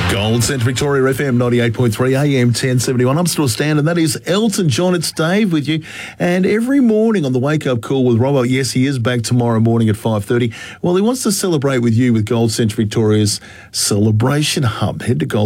Gold Centre Victoria FM 98.3 AM 1071. I'm still standing. That is Elton John. It's Dave with you. And every morning on the Wake Up Call with Robbo, yes, he is back tomorrow morning at 5:30. Well, he wants to celebrate with you with Gold Centre Victoria's Celebration Hub. Head to Gold